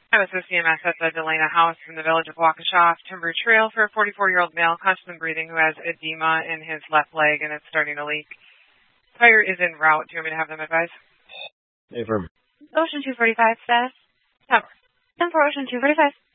I was with CMS at the Delana House in the village of Waukesha Timber Trail for a 44-year-old male constant breathing who has edema in his left leg and it's starting to leak. Fire is en route. Do you want me to have them advise? Affirm. Ocean 245 status. Cover. 10 for Ocean 245.